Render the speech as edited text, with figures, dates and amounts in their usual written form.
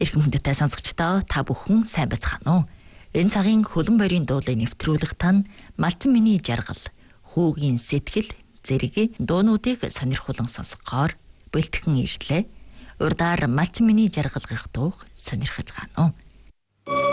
Иргэн хүндэтэй сонсогчдоо та бүхэн сайн байцгаана уу? Энэ цагийн хөлн борийн дуулыг нэвтрүүлэх тань Малчин миний жаргал, хүүгийн сэтгэл, зэрэг дуунуудыг сонирхолон сонсгохоор бэлтгэн ирлээ. Урдаар Малчин миний жаргалгах дууг сонирхож гано.